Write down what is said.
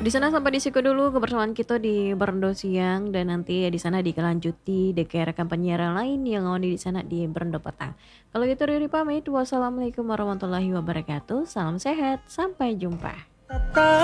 Di sana sampai di situ dulu kebersamaan kita di Berendo Siang dan nanti ya di sana dikelanjuti dengan rekan penyiar lain yang ngoni di sana di Berendo Petang. Kalau gitu Riri pamit. Wassalamualaikum warahmatullahi wabarakatuh. Salam sehat. Sampai jumpa.